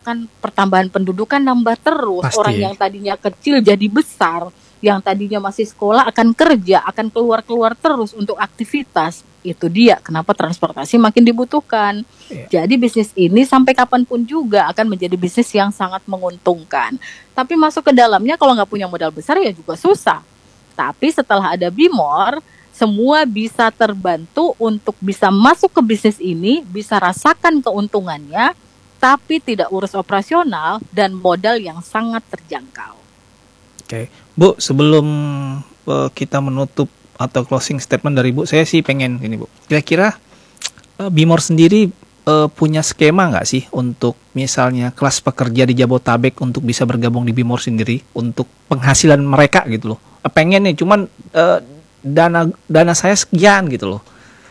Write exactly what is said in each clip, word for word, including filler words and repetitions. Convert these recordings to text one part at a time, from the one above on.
kan pertambahan pendudukan nambah terus. Pasti. Orang yang tadinya kecil jadi besar, yang tadinya masih sekolah akan kerja, akan keluar-keluar terus untuk aktivitas. Itu dia kenapa transportasi makin dibutuhkan. Yeah. Jadi bisnis ini sampai kapanpun juga akan menjadi bisnis yang sangat menguntungkan. Tapi masuk ke dalamnya kalau nggak punya modal besar ya juga susah. Tapi setelah ada Bimor, semua bisa terbantu untuk bisa masuk ke bisnis ini, bisa rasakan keuntungannya, tapi tidak urus operasional dan modal yang sangat terjangkau. Oke, Bu, sebelum uh, kita menutup atau closing statement dari Bu, saya sih pengen ini Bu, kira-kira uh, Bimor sendiri uh, punya skema nggak sih untuk misalnya kelas pekerja di Jabotabek untuk bisa bergabung di Bimor sendiri untuk penghasilan mereka gitu loh. Uh, pengen nih, cuman uh, dana dana saya sekian gitu loh.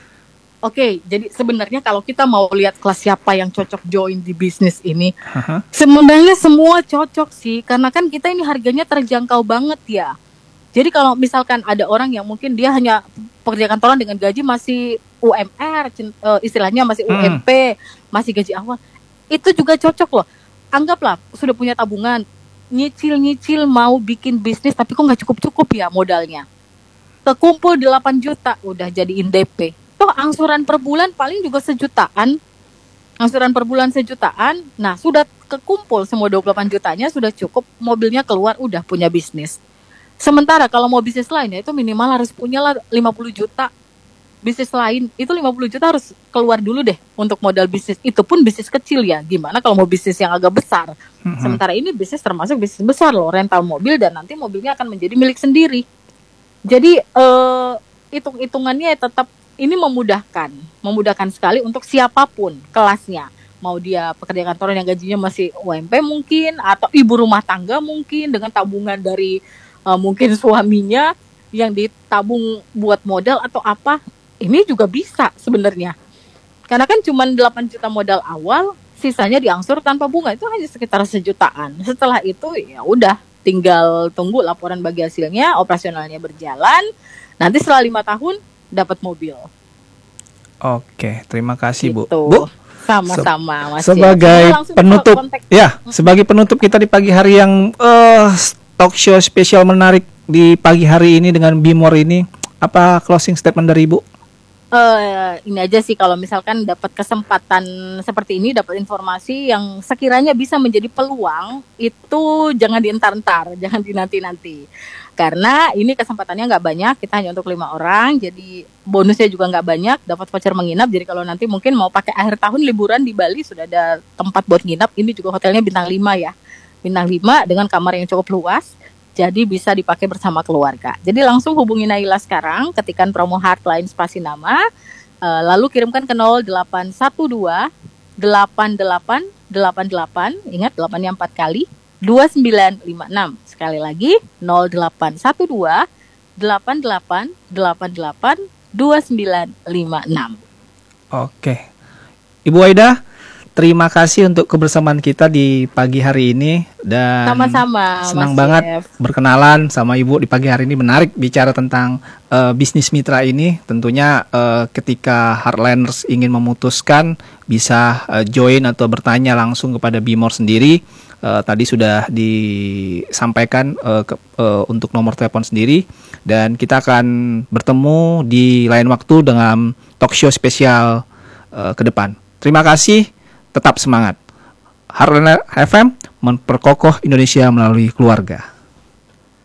Oke, jadi sebenarnya kalau kita mau lihat kelas siapa yang cocok join di bisnis ini, uh-huh. sebenarnya semua cocok sih, karena kan kita ini harganya terjangkau banget ya. Jadi kalau misalkan ada orang yang mungkin dia hanya pekerja kantoran dengan gaji masih U M R, istilahnya masih U M P, hmm. masih gaji awal, itu juga cocok loh. Anggaplah sudah punya tabungan, nyicil-nyicil mau bikin bisnis tapi kok nggak cukup-cukup ya modalnya. Kekumpul delapan juta, udah jadiin D P. Toh angsuran per bulan paling juga sejutaan. Angsuran per bulan sejutaan. Nah, sudah kekumpul semua dua puluh delapan jutanya, sudah cukup, mobilnya keluar, udah punya bisnis. Sementara kalau mau bisnis lain ya itu minimal harus punya lah lima puluh juta. Bisnis lain itu lima puluh juta harus keluar dulu deh untuk modal bisnis. Itu pun bisnis kecil ya. Gimana kalau mau bisnis yang agak besar? Mm-hmm. Sementara ini bisnis termasuk bisnis besar loh, rental mobil dan nanti mobilnya akan menjadi milik sendiri. Jadi uh, hitung-hitungannya tetap ini memudahkan, memudahkan sekali untuk siapapun kelasnya. Mau dia pekerja kantoran yang gajinya masih U M P mungkin, atau ibu rumah tangga mungkin dengan tabungan dari uh, mungkin suaminya yang ditabung buat modal atau apa. Ini juga bisa sebenarnya. Karena kan cuma delapan juta modal awal, sisanya diangsur tanpa bunga, itu hanya sekitar sejutaan. Setelah itu ya udah, tinggal tunggu laporan bagi hasilnya, operasionalnya berjalan, nanti setelah lima tahun dapat mobil. Oke, terima kasih gitu. Bu. Bu, sama-sama Mas. Sebagai penutup, ya, hmm. sebagai penutup kita di pagi hari yang uh, talk show spesial menarik di pagi hari ini dengan Bimor ini, apa closing statement dari Ibu? Uh, ini aja sih, kalau misalkan dapat kesempatan seperti ini, dapat informasi yang sekiranya bisa menjadi peluang, itu jangan dientar-entar, jangan dinanti-nanti. Karena ini kesempatannya nggak banyak, kita hanya untuk lima orang, jadi bonusnya juga nggak banyak, dapat voucher menginap. Jadi kalau nanti mungkin mau pakai akhir tahun liburan di Bali, sudah ada tempat buat nginap. Ini juga hotelnya bintang lima ya, bintang lima dengan kamar yang cukup luas. Jadi bisa dipakai bersama keluarga. Jadi langsung hubungi Naila sekarang, ketikkan promo Heartline spasi nama, uh, lalu kirimkan ke nol delapan satu dua delapan delapan delapan delapan, ingat delapan-nya empat kali, dua sembilan lima enam. Sekali lagi, nol delapan satu dua delapan delapan delapan delapan dua sembilan lima enam. Oke. Ibu Aida, terima kasih untuk kebersamaan kita di pagi hari ini, dan sama-sama, senang Mas banget Chef. berkenalan sama Ibu di pagi hari ini. Menarik bicara tentang uh, bisnis mitra ini. Tentunya uh, ketika Heartliners ingin memutuskan bisa uh, join atau bertanya langsung kepada Bimor sendiri. Uh, tadi sudah disampaikan uh, ke, uh, untuk nomor telepon sendiri, dan kita akan bertemu di lain waktu dengan talk show spesial uh, ke depan. Terima kasih. Tetap semangat. Heartline F M memperkokoh Indonesia melalui keluarga.